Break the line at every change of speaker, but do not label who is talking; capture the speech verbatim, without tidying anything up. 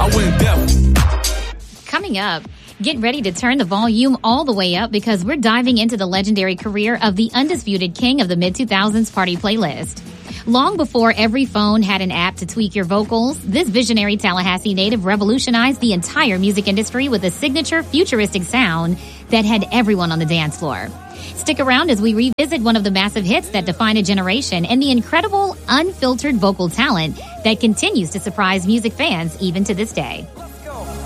I went deaf.
Coming up, get ready to turn the volume all the way up because we're diving into the legendary career of the undisputed king of the mid two thousands party playlist. Long before every phone had an app to tweak your vocals, this visionary Tallahassee native revolutionized the entire music industry with a signature futuristic sound that had everyone on the dance floor. Stick around as we revisit one of the massive hits that defined a generation and the incredible, unfiltered vocal talent that continues to surprise music fans even to this day.